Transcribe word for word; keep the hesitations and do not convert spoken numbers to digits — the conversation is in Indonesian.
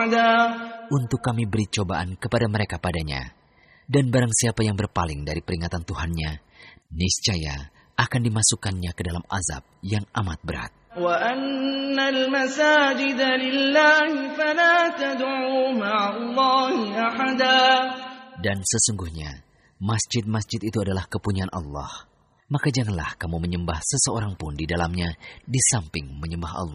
untuk kami beri cobaan kepada mereka padanya. Dan barang siapa yang berpaling dari peringatan Tuhannya, niscaya akan dimasukkannya ke dalam azab yang amat berat. وَأَنَّ الْمَسَاجِدَ لِلَّهِ فَلَا تَدْعُوا مَعَ اللَّهِ أَحَدًا. Dan sesungguhnya, masjid-masjid itu adalah kepunyaan Allah. Maka janganlah kamu menyembah seseorang pun di dalamnya di samping menyembah Allah.